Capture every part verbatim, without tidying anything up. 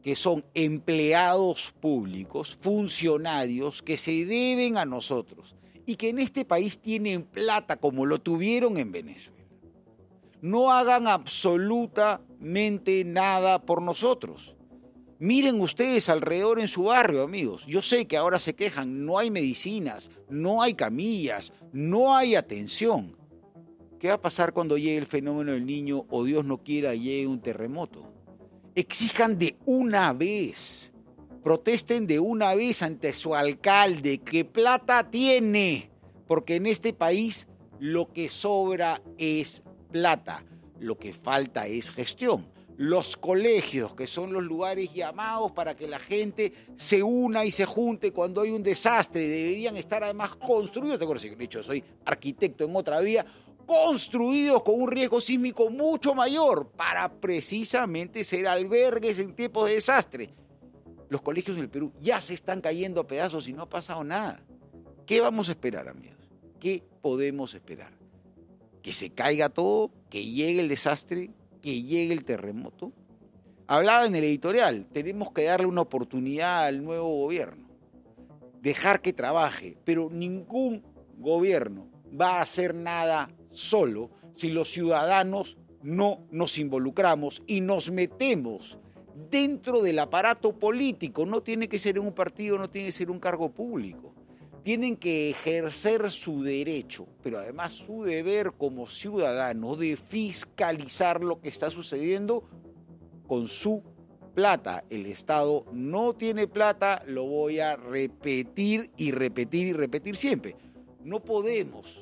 que son empleados públicos, funcionarios que se deben a nosotros y que en este país tienen plata como lo tuvieron en Venezuela, no hagan absolutamente nada por nosotros. Miren ustedes alrededor en su barrio, amigos. Yo sé que ahora se quejan, no hay medicinas, no hay camillas, no hay atención. ¿Qué va a pasar cuando llegue el fenómeno del Niño o Dios no quiera llegue un terremoto? Exijan de una vez, protesten de una vez ante su alcalde que plata tiene, porque en este país lo que sobra es plata, lo que falta es gestión. Los colegios, que son los lugares llamados para que la gente se una y se junte cuando hay un desastre, deberían estar además construidos, te acuerdas que de hecho soy arquitecto en otra vía, construidos con un riesgo sísmico mucho mayor para precisamente ser albergues en tiempos de desastre. Los colegios del Perú ya se están cayendo a pedazos y no ha pasado nada. ¿Qué vamos a esperar, amigos? ¿Qué podemos esperar? ¿Que se caiga todo? ¿Que llegue el desastre? ¿Que llegue el terremoto? Hablaba en el editorial, tenemos que darle una oportunidad al nuevo gobierno, dejar que trabaje, pero ningún gobierno va a hacer nada solo si los ciudadanos no nos involucramos y nos metemos dentro del aparato político. No tiene que ser en un partido, no tiene que ser un cargo público. Tienen que ejercer su derecho, pero además su deber como ciudadano de fiscalizar lo que está sucediendo con su plata. El Estado no tiene plata, lo voy a repetir y repetir y repetir siempre. No podemos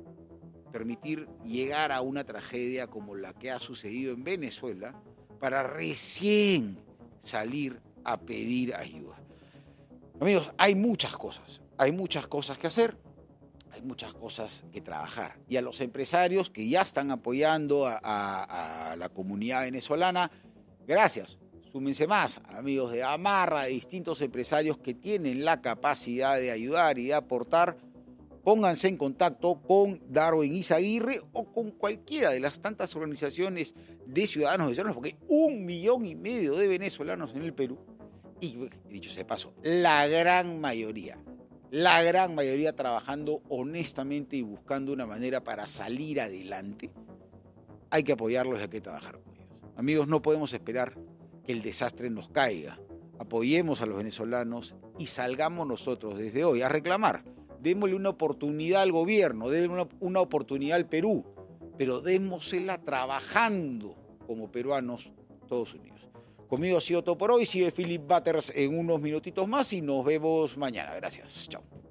permitir llegar a una tragedia como la que ha sucedido en Venezuela para recién salir a pedir ayuda. Amigos, hay muchas cosas, hay muchas cosas que hacer, hay muchas cosas que trabajar. Y a los empresarios que ya están apoyando a, a, a la comunidad venezolana, gracias. Súmense más, amigos de Amarra, de distintos empresarios que tienen la capacidad de ayudar y de aportar. Pónganse en contacto con Darwin Izaguirre o con cualquiera de las tantas organizaciones de ciudadanos venezolanos, porque hay un millón y medio de venezolanos en el Perú. Y, dicho sea de paso, la gran mayoría, la gran mayoría trabajando honestamente y buscando una manera para salir adelante. Hay que apoyarlos y hay que trabajar con ellos. Amigos, no podemos esperar que el desastre nos caiga. Apoyemos a los venezolanos y salgamos nosotros desde hoy a reclamar. Démosle una oportunidad al gobierno, démosle una, una oportunidad al Perú, pero démosela trabajando como peruanos todos unidos. Conmigo ha sido todo por hoy. Sigue Philip Butters en unos minutitos más y nos vemos mañana. Gracias. Chao.